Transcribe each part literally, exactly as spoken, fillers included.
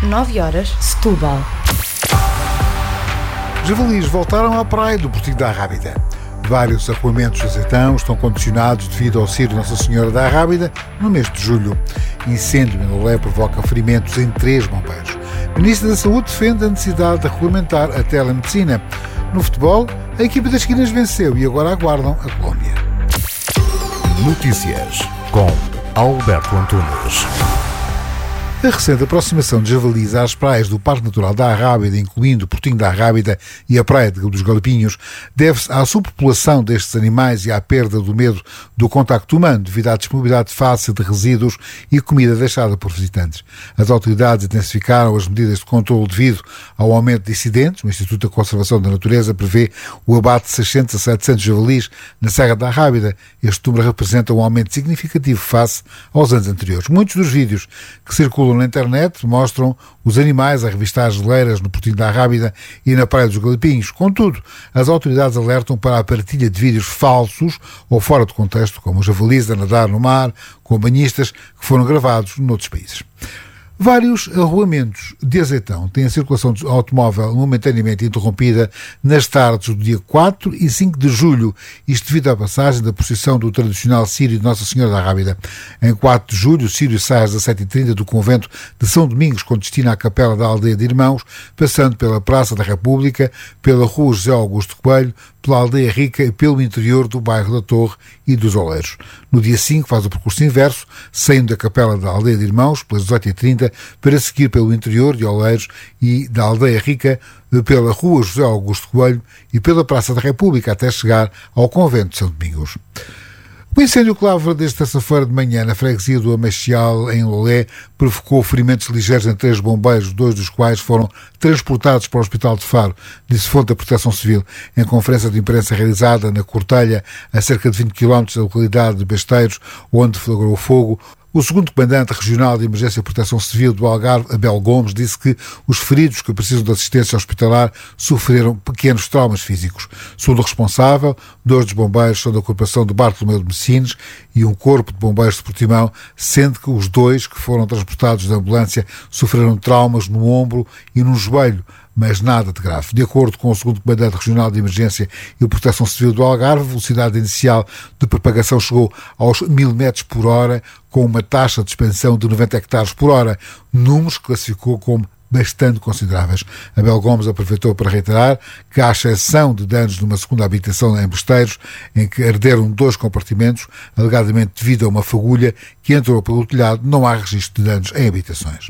nove horas, Setúbal. Javalis voltaram à praia do Portinho da Arrábida. Vários arruamentos de azeitão estão condicionados devido ao Círio Nossa Senhora da Arrábida no mês de julho. Incêndio em Lolé provoca ferimentos em três bombeiros. O Ministro da Saúde defende a necessidade de regulamentar a telemedicina. No futebol, a equipa das Esquinas venceu e agora aguardam a Colômbia. Notícias com Alberto Antunes. A recente aproximação de javalis às praias do Parque Natural da Arrábida, incluindo o Portinho da Arrábida e a Praia dos Galopinhos, deve-se à superpopulação destes animais e à perda do medo do contacto humano devido à disponibilidade fácil de resíduos e comida deixada por visitantes. As autoridades intensificaram as medidas de controle devido ao aumento de incidentes. O Instituto da Conservação da Natureza prevê o abate de seiscentos a setecentos javalis na Serra da Arrábida. Este número representa um aumento significativo face aos anos anteriores. Muitos dos vídeos que circulam na internet mostram os animais a revistar as geleiras no Portinho da Arrábida e na Praia dos Galopinhos. Contudo, as autoridades alertam para a partilha de vídeos falsos ou fora de contexto, como os javalis a nadar no mar, com banhistas que foram gravados noutros países. Vários arruamentos de azeitão têm a circulação automóvel momentaneamente interrompida nas tardes do dia quatro e cinco de julho, isto devido à passagem da procissão do tradicional Círio de Nossa Senhora da Arrábida. Em quatro de julho, o Círio sai às dezassete e trinta do convento de São Domingos, com destino à capela da Aldeia de Irmãos, passando pela Praça da República, pela Rua José Augusto Coelho, pela Aldeia Rica e pelo interior do bairro da Torre e dos Oleiros. No dia cinco faz o percurso inverso, saindo da capela da Aldeia de Irmãos, pelas dezoito e trinta, para seguir pelo interior de Oleiros e da Aldeia Rica, pela Rua José Augusto Coelho e pela Praça da República, até chegar ao convento de São Domingos. O incêndio que lavra desde terça-feira de manhã na freguesia do Amachial, em Lolé, provocou ferimentos ligeiros em três bombeiros, dois dos quais foram transportados para o Hospital de Faro, disse fonte da Proteção Civil. Em conferência de imprensa realizada na Cortelha, a cerca de vinte quilómetros da localidade de Besteiros, onde flagrou o fogo, o segundo comandante regional de Emergência e Proteção Civil do Algarve, Abel Gomes, disse que os feridos que precisam de assistência hospitalar sofreram pequenos traumas físicos. Segundo o responsável, dois dos bombeiros são da ocupação de Bartolomeu de Messines e um corpo de bombeiros de Portimão, sendo que os dois que foram transportados da ambulância sofreram traumas no ombro e no joelho, mas nada de grave. De acordo com o segundo comandante regional de Emergência e Proteção Civil do Algarve, a velocidade inicial de propagação chegou aos mil metros por hora, com uma taxa de expansão de noventa hectares por hora, números que classificou como bastante consideráveis. Abel Gomes aproveitou para reiterar que, à exceção de danos numa segunda habitação em Besteiros, em que arderam dois compartimentos, alegadamente devido a uma fagulha que entrou pelo telhado, não há registro de danos em habitações.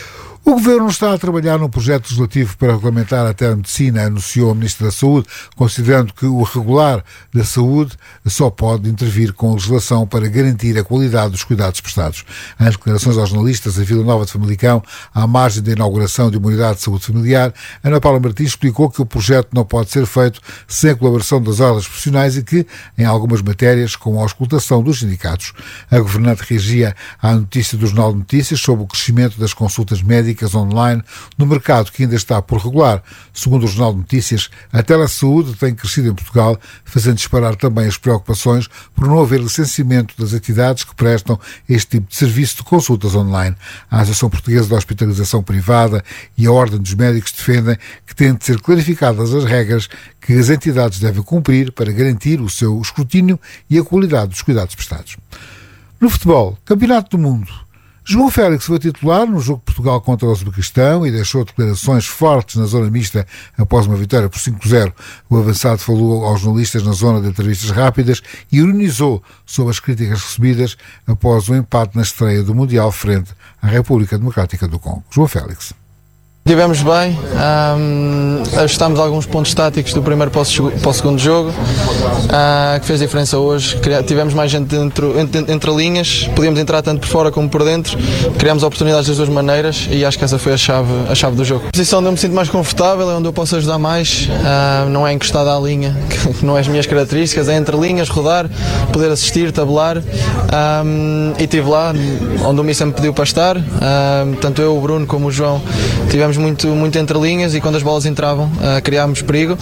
O Governo está a trabalhar num projeto legislativo para regulamentar a telemedicina, anunciou a Ministra da Saúde, considerando que o regular da saúde só pode intervir com legislação para garantir a qualidade dos cuidados prestados. Em declarações aos jornalistas em Vila Nova de Famalicão, à margem da inauguração de uma unidade de saúde familiar, Ana Paula Martins explicou que o projeto não pode ser feito sem a colaboração das ordens profissionais e que, em algumas matérias, com a auscultação dos sindicatos. A governante reagia à notícia do Jornal de Notícias sobre o crescimento das consultas médicas online no mercado que ainda está por regular. Segundo o Jornal de Notícias, a telesaúde tem crescido em Portugal, fazendo disparar também as preocupações por não haver licenciamento das entidades que prestam este tipo de serviço de consultas online. A Associação Portuguesa de Hospitalização Privada e a Ordem dos Médicos defendem que têm de ser clarificadas as regras que as entidades devem cumprir para garantir o seu escrutínio e a qualidade dos cuidados prestados. No futebol, Campeonato do Mundo. João Félix foi titular no jogo de Portugal contra o Uzbequistão e deixou declarações fortes na zona mista após uma vitória por cinco a zero. O avançado falou aos jornalistas na zona de entrevistas rápidas e ironizou sobre as críticas recebidas após o empate na estreia do Mundial frente à República Democrática do Congo. João Félix. Estivemos bem, um, ajustámos alguns pontos táticos do primeiro para o, para o segundo jogo, uh, que fez diferença hoje. Tivemos mais gente dentro, entre, entre linhas, podíamos entrar tanto por fora como por dentro, criámos oportunidades das duas maneiras e acho que essa foi a chave, a chave do jogo. A posição onde eu me sinto mais confortável é onde eu posso ajudar mais, uh, não é encostada à linha, que não é as minhas características, é entre linhas, rodar, poder assistir, tabelar, um, e estive lá onde o Missa me pediu para estar, uh, tanto eu, o Bruno como o João tivemos Jogamos muito, muito entre linhas e quando as bolas entravam uh, criámos perigo.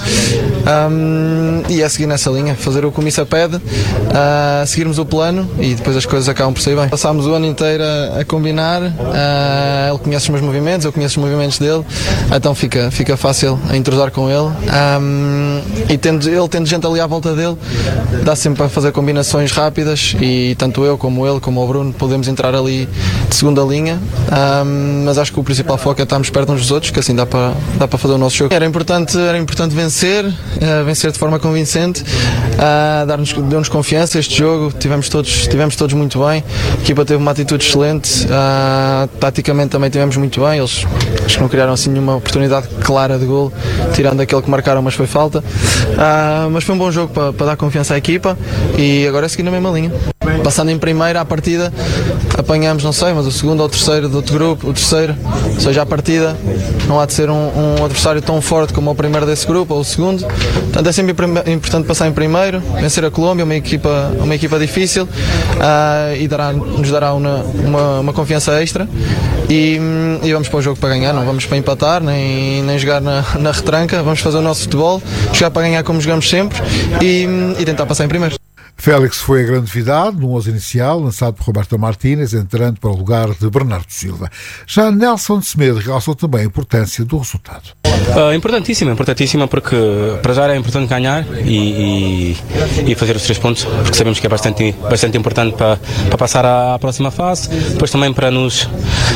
Um, e é seguir nessa linha, fazer o que o Missa pede, uh, seguirmos o plano e depois as coisas acabam por sair bem. Passámos o ano inteiro a, a combinar, uh, ele conhece os meus movimentos, eu conheço os movimentos dele, então fica, fica fácil a entrosar com ele. Um, e tendo, ele tendo gente ali à volta dele, dá sempre para fazer combinações rápidas e tanto eu como ele, como o Bruno, podemos entrar ali de segunda linha, um, mas acho que o principal foco é estarmos perto uns dos outros, que assim dá para, dá para fazer o nosso jogo. Era importante, era importante vencer, uh, vencer de forma convincente, uh, dar-nos, deu-nos confiança este jogo, tivemos todos, tivemos todos muito bem, a equipa teve uma atitude excelente, uh, taticamente também tivemos muito bem, eles acho que não criaram assim nenhuma oportunidade clara de golo, tirando aquele que marcaram, mas foi falta, uh, mas foi um bom jogo para, para dar confiança à equipa e agora é seguir na mesma linha. Passando em primeira à partida, apanhamos, não sei, mas o segundo ou o terceiro do outro grupo, o terceiro, ou seja, à partida não há de ser um, um adversário tão forte como o primeiro desse grupo ou o segundo, portanto é sempre importante passar em primeiro, vencer a Colômbia, uma equipa, uma equipa difícil, uh, e dará, nos dará uma, uma, uma confiança extra e, e vamos para o jogo para ganhar, não vamos para empatar nem, nem jogar na, na retranca, vamos fazer o nosso futebol, jogar para ganhar como jogamos sempre e, e tentar passar em primeiro. Félix foi a grande novidade no onze inicial, lançado por Roberto Martínez, entrando para o lugar de Bernardo Silva. Já Nelson Semedo realçou também a importância do resultado. Uh, importantíssima, importantíssima porque para já é importante ganhar e, e, e fazer os três pontos, porque sabemos que é bastante, bastante importante para, para passar à, à próxima fase, depois também para nos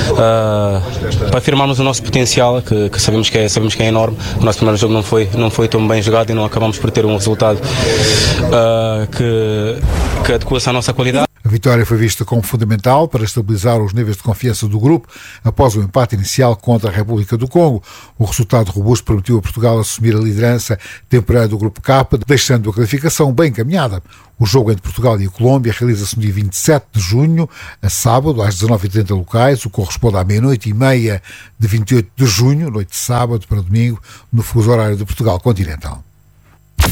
uh, para afirmarmos o nosso potencial, que, que, sabemos, que é, sabemos que é enorme. O nosso primeiro jogo não foi, não foi tão bem jogado e não acabamos por ter um resultado uh, que, que adequa-se à nossa qualidade. A vitória foi vista como fundamental para estabilizar os níveis de confiança do grupo após o empate inicial contra a República do Congo. O resultado robusto permitiu a Portugal assumir a liderança temporária do Grupo K, deixando a qualificação bem encaminhada. O jogo entre Portugal e a Colômbia realiza-se no dia vinte e sete de junho, a sábado, às dezanove e trinta locais, o que corresponde à meia-noite e meia de vinte e oito de junho, noite de sábado para domingo, no fuso horário de Portugal continental.